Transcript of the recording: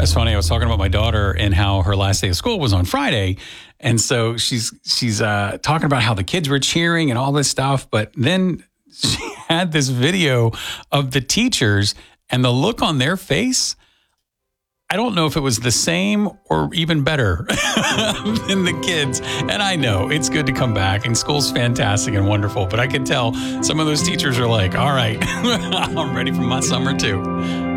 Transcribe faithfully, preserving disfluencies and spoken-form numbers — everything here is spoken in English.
That's funny. I was talking about my daughter and how her last day of school was on Friday. And so she's she's uh, talking about how the kids were cheering and all this stuff. But then she had this video of the teachers and the look on their face. I don't know if it was the same or even better than the kids. And I know it's good to come back and school's fantastic and wonderful. But I can tell some of those teachers are like, all right, I'm ready for my summer too.